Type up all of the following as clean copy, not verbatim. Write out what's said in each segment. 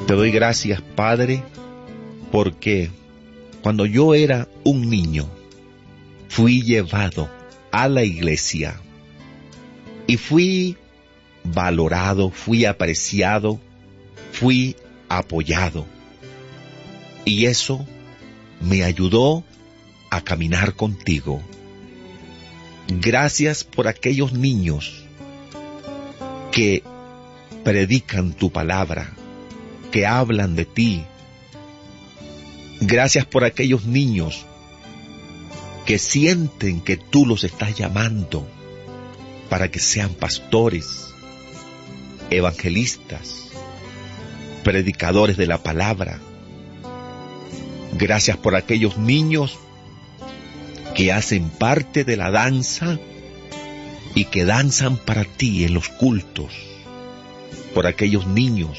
Te doy gracias, Padre, porque cuando yo era un niño, fui llevado a la iglesia y fui valorado, fui apreciado, fui apoyado. Y eso me ayudó a caminar contigo. Gracias por aquellos niños que predican tu palabra, que hablan de ti. Gracias por aquellos niños que sienten que tú los estás llamando para que sean pastores, evangelistas, predicadores de la palabra. Gracias por aquellos niños que hacen parte de la danza y que danzan para ti en los cultos. Por aquellos niños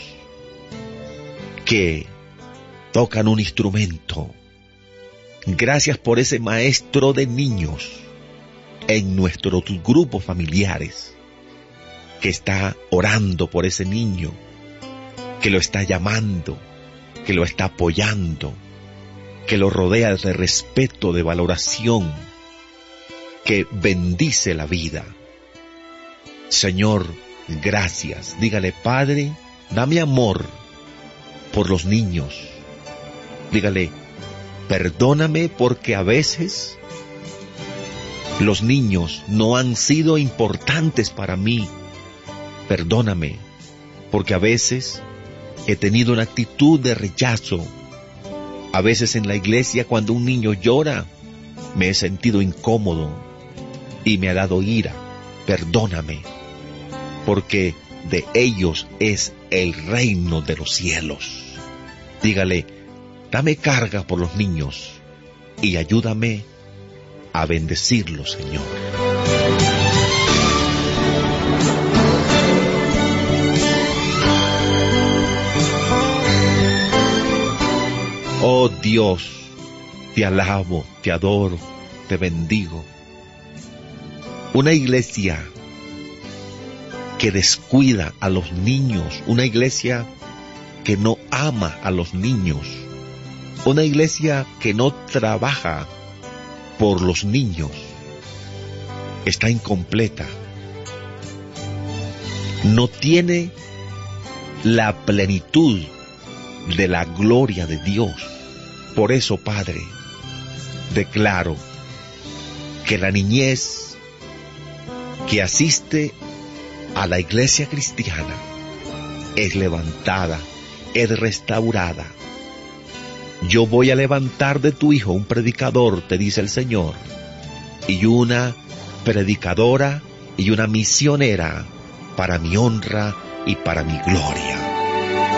que tocan un instrumento. Gracias por ese maestro de niños en nuestros grupos familiares que está orando por ese niño, que lo está llamando, que lo está apoyando, que lo rodea de respeto, de valoración, que bendice la vida. Señor, gracias. Dígale, Padre, dame amor por los niños. Dígale, perdóname porque a veces los niños no han sido importantes para mí. Perdóname porque a veces he tenido una actitud de rechazo. A veces en la iglesia cuando un niño llora me he sentido incómodo y me ha dado ira. Perdóname porque de ellos es el reino de los cielos. Dígale, dame carga por los niños y ayúdame a bendecirlos, Señor. Oh Dios, te alabo, te adoro, te bendigo. Una iglesia que descuida a los niños, una iglesia que no ama a los niños, una iglesia que no trabaja por los niños, está incompleta. No tiene la plenitud de la gloria de Dios. Por eso, Padre, declaro que la niñez que asiste a la iglesia cristiana es levantada, es restaurada. Yo voy a levantar de tu hijo un predicador, te dice el Señor, y una predicadora y una misionera para mi honra y para mi gloria.